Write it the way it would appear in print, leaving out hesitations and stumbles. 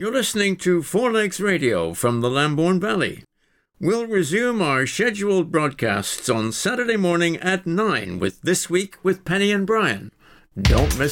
You're listening to Four Legs Radio from the Lambourne Valley. We'll resume our scheduled broadcasts on Saturday morning at 9 with This Week with Penny and Brian. Don't miss